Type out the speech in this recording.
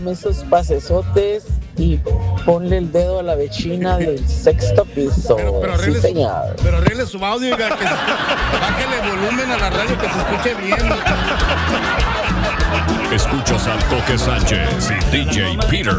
esos pasesotes y ponle el dedo a la vecina del sexto piso. Sí, señor. Pero arregle su audio, oiga, que bájale volumen a la radio que se escuche bien. Escuchas al Toque Sánchez y DJ Peter.